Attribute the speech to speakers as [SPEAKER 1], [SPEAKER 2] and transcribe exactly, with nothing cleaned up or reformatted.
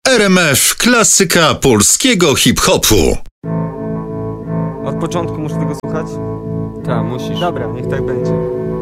[SPEAKER 1] R M F, klasyka polskiego hip-hopu.
[SPEAKER 2] Od początku muszę tego słuchać?
[SPEAKER 3] Tak, musisz.
[SPEAKER 2] Dobra, niech tak będzie.